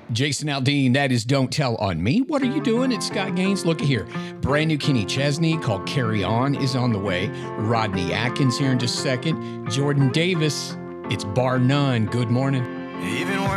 Jason Aldean, that is Don't Tell on Me. What are you doing? It's Scott Gaines. Look at here. Brand new Kenny Chesney called Carry On is on the way. Rodney Atkins here in just a second. Jordan Davis, it's Bar None. Good morning. Even